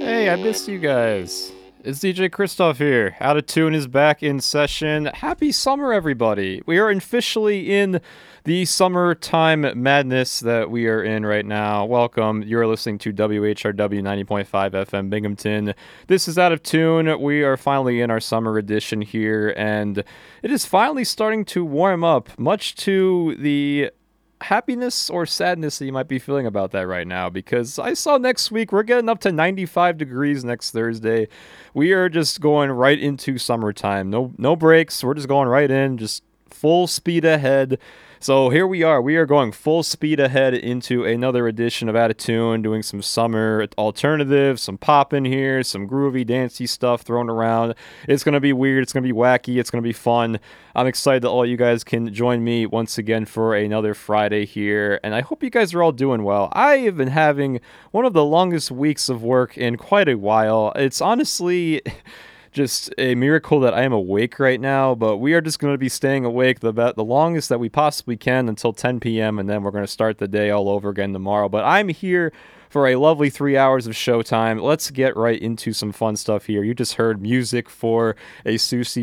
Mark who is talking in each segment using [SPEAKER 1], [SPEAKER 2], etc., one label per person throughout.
[SPEAKER 1] Hey, I missed you guys. It's DJ Christoph here. Out of Tune is back in session. Happy summer, everybody. We are officially in the summertime madness that we are in right now. Welcome. You're listening to WHRW 90.5 FM Binghamton. This is Out of Tune. We are finally in our summer edition here, and it is finally starting to warm up, much to the happiness or sadness that you might be feeling about that right now, because I saw next week we're getting up to 95 degrees next Thursday. We are just going right into summertime. No breaks. We're just going right in, just full speed ahead. So here we are. We are going full speed ahead into another edition of Out of Tune, doing some summer alternatives, some pop in here, some groovy, dancey stuff thrown around. It's going to be weird. It's going to be wacky. It's going to be fun. I'm excited that all you guys can join me once again for another Friday here, and I hope you guys are all doing well. I have been having one of the longest weeks of work in quite a while. It's honestly just a miracle that I am awake right now, but we are just going to be staying awake the longest that we possibly can until 10 p.m., and then we're going to start the day all over again tomorrow. But I'm here for a lovely 3 hours of showtime. Let's get right into some fun stuff here. You just heard music for a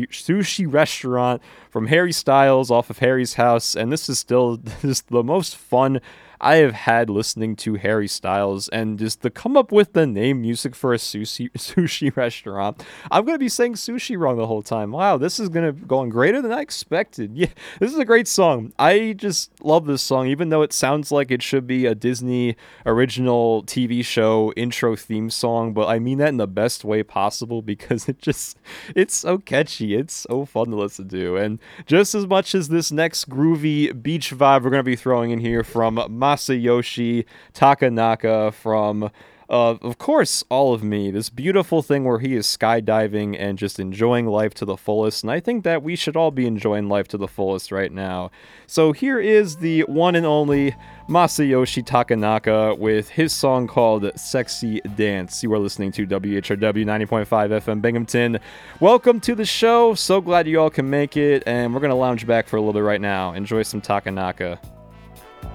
[SPEAKER 1] sushi restaurant from Harry Styles off of Harry's House, and this is still just the most fun I have had listening to Harry Styles, and just to come up with the name music for a sushi restaurant. I'm going to be saying sushi wrong the whole time. Wow, this is going greater than I expected. Yeah, this is a great song. I just love this song, even though it sounds like it should be a Disney original TV show intro theme song, but I mean that in the best way possible, because it's so catchy. It's so fun to listen to. And just as much as this next groovy beach vibe we're going to be throwing in here from Masayoshi Takanaka from, of course, All of Me, this beautiful thing where he is skydiving and just enjoying life to the fullest, and I think that we should all be enjoying life to the fullest right now. So here is the one and only Masayoshi Takanaka with his song called Sexy Dance. You are listening to WHRW 90.5 FM Binghamton. Welcome to the show. So glad you all can make it, and we're going to lounge back for a little bit right now. Enjoy some Takanaka.